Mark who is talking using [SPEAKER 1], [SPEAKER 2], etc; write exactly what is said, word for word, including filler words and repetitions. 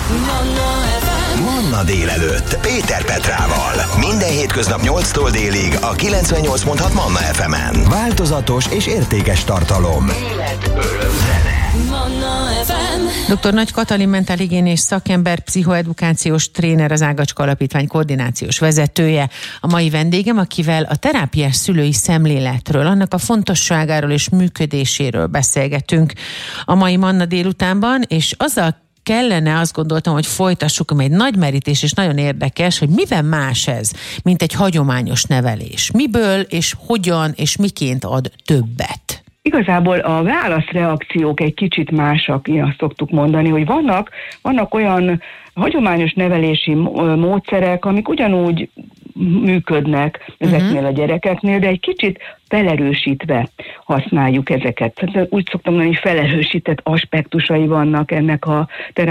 [SPEAKER 1] Manna délelőtt Péter Petrával. Minden hétköznap nyolctól délig a kilencvennyolc pont hat Manna ef emen. Változatos és értékes tartalom. Élet, öröm, zene.
[SPEAKER 2] Manna ef em.
[SPEAKER 3] doktor Nagy Katalin mentálhigiénés szakember, pszichoedukációs tréner, az Ágacska Alapítvány koordinációs vezetője. A mai vendégem, akivel a terápiás szülői szemléletről, annak a fontosságáról és működéséről beszélgetünk a mai Manna délutánban, és azzal kellene, azt gondoltam, hogy folytassuk, ami egy nagy merítés és nagyon érdekes, hogy miben más ez, mint egy hagyományos nevelés. Miből és hogyan és miként ad többet?
[SPEAKER 4] Igazából a válaszreakciók egy kicsit másak, ilyen azt szoktuk mondani, hogy vannak, vannak olyan hagyományos nevelési módszerek, amik ugyanúgy működnek ezeknél uh-huh. a gyerekeknél, de egy kicsit felerősítve használjuk ezeket. Úgy szoktam mondani, hogy felerősített aspektusai vannak ennek a terápiának.